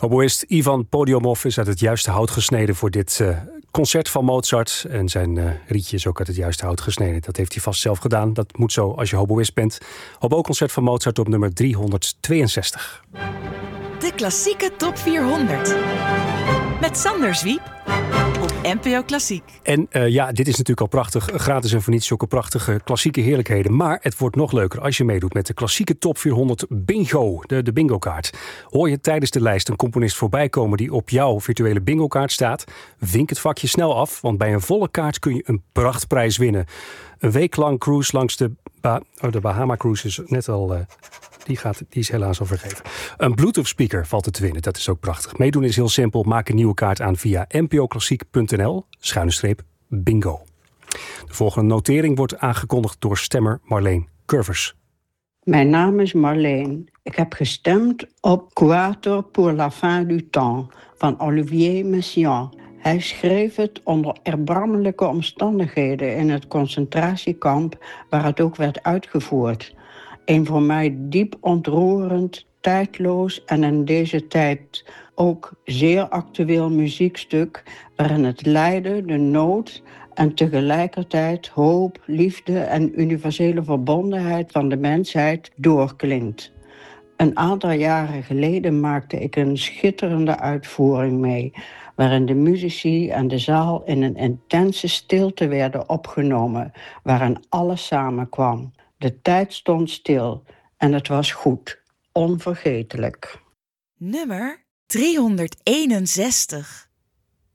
Oboïst Ivan Podiumov is uit het juiste hout gesneden voor dit concert van Mozart. En zijn rietje is ook uit het juiste hout gesneden. Dat heeft hij vast zelf gedaan. Dat moet zo als je hoboïst bent. Hobo-concert van Mozart op nummer 362. De klassieke top 400. Met Sander Zwiep op NPO Klassiek. En dit is natuurlijk al prachtig. Gratis en voor niets zulke prachtige klassieke heerlijkheden. Maar het wordt nog leuker als je meedoet met de klassieke top 400 bingo. De bingo-kaart. Hoor je tijdens de lijst een componist voorbij komen die op jouw virtuele bingo-kaart staat? Vink het vakje snel af, want bij een volle kaart kun je een prachtprijs winnen. Een week lang cruise langs de Bahama Cruise is net al... Die is helaas al vergeven. Een Bluetooth speaker valt er te winnen. Dat is ook prachtig. Meedoen is heel simpel. Maak een nieuwe kaart aan via npoklassiek.nl/bingo. De volgende notering wordt aangekondigd door stemmer Marleen Curvers. Mijn naam is Marleen. Ik heb gestemd op Quatuor pour la fin du temps van Olivier Messiaen. Hij schreef het onder erbarmelijke omstandigheden in het concentratiekamp waar het ook werd uitgevoerd. Een voor mij diep ontroerend, tijdloos en in deze tijd ook zeer actueel muziekstuk waarin het lijden, de nood en tegelijkertijd hoop, liefde en universele verbondenheid van de mensheid doorklinkt. Een aantal jaren geleden maakte ik een schitterende uitvoering mee, waarin de muzici en de zaal in een intense stilte werden opgenomen, waarin alles samenkwam. De tijd stond stil en het was goed, onvergetelijk. Nummer 361.